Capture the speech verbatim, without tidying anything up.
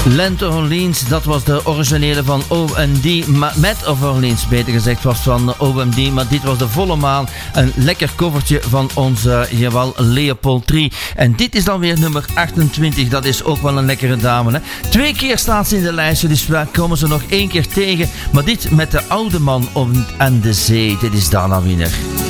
Lent Orleans, dat was de originele van O M D. Met of Orleans, beter gezegd, was van O M D. Maar dit was de volle maan. Een lekker covertje van onze, jawel, Leopold drie. En dit is dan weer nummer achtentwintig. Dat is ook wel een lekkere dame, hè. Twee keer staat ze in de lijst, dus we komen ze nog één keer tegen. Maar dit met de oude man aan de zee. Dit is Dana Wiener.